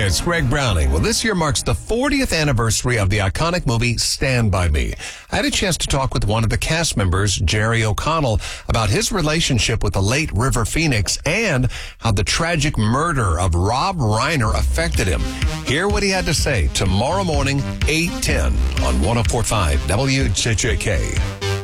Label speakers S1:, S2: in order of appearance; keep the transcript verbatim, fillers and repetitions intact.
S1: It's Greg Browning. Well, this year marks the fortieth anniversary of the iconic movie Stand By Me. I had a chance to talk with one of the cast members, Jerry O'Connell, about his relationship with the late River Phoenix and how the tragic murder of Rob Reiner affected him. Hear what he had to say tomorrow morning, eight ten on one oh four point five W J J K.